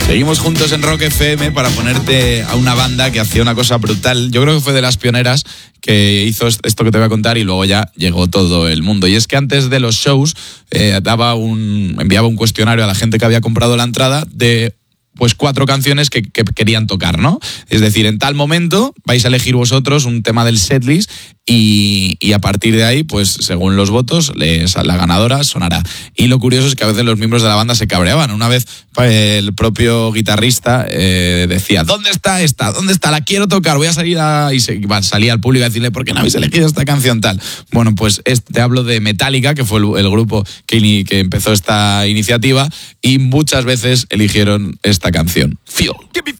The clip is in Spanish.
Seguimos juntos en Rock FM para ponerte a una banda que hacía una cosa brutal. Yo creo que fue de las pioneras que hizo esto que te voy a contar y luego ya llegó todo el mundo. Y es que antes de los shows enviaba un cuestionario a la gente que había comprado la entrada de pues 4 canciones que querían tocar, ¿no? Es decir, en tal momento vais a elegir vosotros un tema del setlist y a partir de ahí, pues según los votos, la ganadora sonará. Y lo curioso es que a veces los miembros de la banda se cabreaban. Una vez el propio guitarrista decía, ¿dónde está esta? ¿Dónde está? La quiero tocar, voy a salir salía al público a decirle, ¿por qué no habéis elegido esta canción tal? Bueno, pues te hablo de Metallica, que fue el grupo que empezó esta iniciativa y muchas veces eligieron esta canción, Fuel.